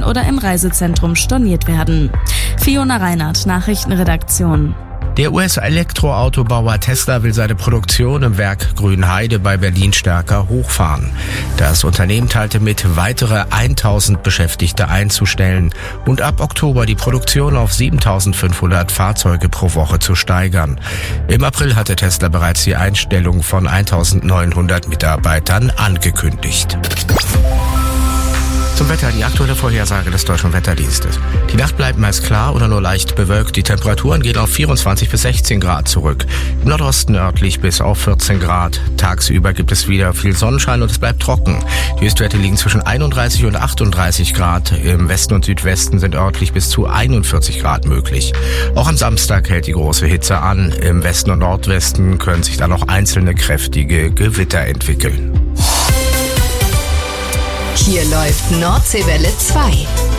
oder im Reisezentrum storniert werden. Fiona Reinhardt, Nachrichtenredaktion. Der US-Elektroautobauer Tesla will seine Produktion im Werk Grünheide bei Berlin stärker hochfahren. Das Unternehmen teilte mit, weitere 1000 Beschäftigte einzustellen und ab Oktober die Produktion auf 7500 Fahrzeuge pro Woche zu steigern. Im April hatte Tesla bereits die Einstellung von 1900 Mitarbeitern angekündigt. Zum Wetter, die aktuelle Vorhersage des Deutschen Wetterdienstes. Die Nacht bleibt meist klar oder nur leicht bewölkt. Die Temperaturen gehen auf 24 bis 16 Grad zurück. Im Nordosten örtlich bis auf 14 Grad. Tagsüber gibt es wieder viel Sonnenschein und es bleibt trocken. Die Höchstwerte liegen zwischen 31 und 38 Grad. Im Westen und Südwesten sind örtlich bis zu 41 Grad möglich. Auch am Samstag hält die große Hitze an. Im Westen und Nordwesten können sich dann noch einzelne kräftige Gewitter entwickeln. Hier läuft Nordseewelle 2.